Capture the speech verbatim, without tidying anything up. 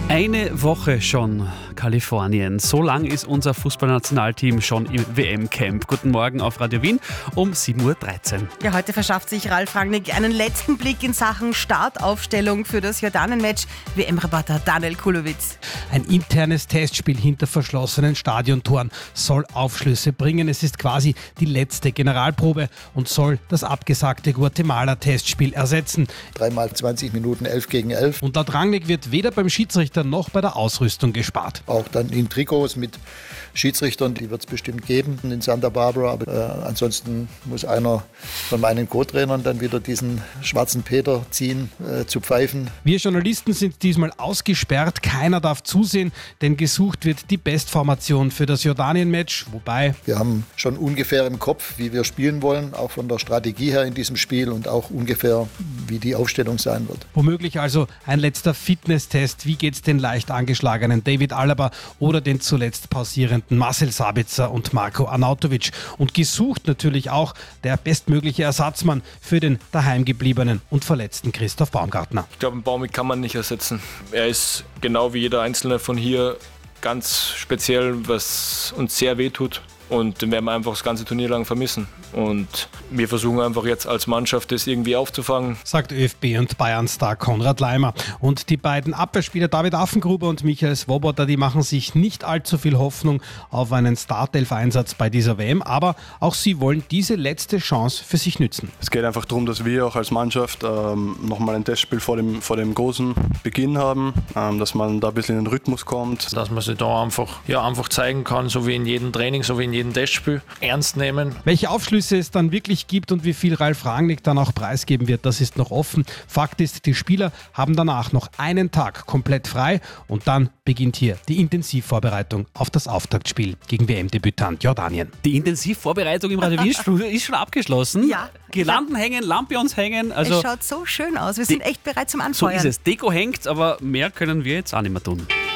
Eine Woche schon Kalifornien. So lang ist unser Fußballnationalteam schon im W M-Camp. Guten Morgen auf Radio Wien um sieben Uhr dreizehn. Ja, heute verschafft sich Ralf Rangnick einen letzten Blick in Sachen Startaufstellung für das Jordanien-Match. W M-Reporter Daniel Kulowitz. Ein internes Testspiel hinter verschlossenen Stadiontoren soll Aufschlüsse bringen. Es ist quasi die letzte Generalprobe und soll das abgesagte Guatemala-Testspiel ersetzen. Dreimal zwanzig Minuten, elf gegen elf. Und laut Rangnick wird weder beim Schiedsrichter noch bei der Ausrüstung gespart. Auch dann in Trikots mit Schiedsrichtern, die wird es bestimmt geben in Santa Barbara. Aber äh, ansonsten muss einer von meinen Co-Trainern dann wieder diesen schwarzen Peter ziehen, äh, zu pfeifen. Wir Journalisten sind diesmal ausgesperrt. Keiner darf zusehen, denn gesucht wird die Bestformation für das Jordanien-Match. Wobei Wir haben schon ungefähr im Kopf, wie wir spielen wollen, auch von der Strategie her in diesem Spiel und auch ungefähr, wie die Aufstellung sein wird. womöglich also ein letzter Fitnesstest. Wie geht's den leicht angeschlagenen David Alaba oder den zuletzt pausierenden Marcel Sabitzer und Marko Arnautovic? Und gesucht natürlich auch der bestmögliche Ersatzmann für den daheimgebliebenen und verletzten Christoph Baumgartner. Ich glaube, einen Baumi kann man nicht ersetzen. Er ist genau wie jeder Einzelne von hier ganz speziell, was uns sehr wehtut. Und den werden wir einfach das ganze Turnier lang vermissen. Und wir versuchen einfach jetzt als Mannschaft das irgendwie aufzufangen. Sagt ÖFB und Bayern-Star Konrad Leimer. Und die beiden Abwehrspieler David Affengruber und Michael Swoboda, die machen sich nicht allzu viel Hoffnung auf einen Startelf-Einsatz bei dieser W M. Aber auch sie wollen diese letzte Chance für sich nützen. Es geht einfach darum, dass wir auch als Mannschaft ähm, nochmal ein Testspiel vor dem, vor dem großen Beginn haben, ähm, dass man da ein bisschen in den Rhythmus kommt. Dass man sich da einfach, ja, einfach zeigen kann, so wie in jedem Training, so wie in jedem Testspiel, ernst nehmen. Welche Aufschlüsse es dann wirklich gibt und wie viel Ralf Rangnick dann auch preisgeben wird, das ist noch offen. Fakt ist, die Spieler haben danach noch einen Tag komplett frei und dann beginnt hier die Intensivvorbereitung auf das Auftaktspiel gegen W M-Debütant Jordanien. Die Intensivvorbereitung im Radio Wien-Studio ist schon abgeschlossen. Ja. Girlanden hängen, Lampions hängen. Also Es schaut so schön aus. Wir sind echt bereit zum Anfeuern. so ist es. Deko hängt, aber mehr können wir jetzt auch nicht mehr tun.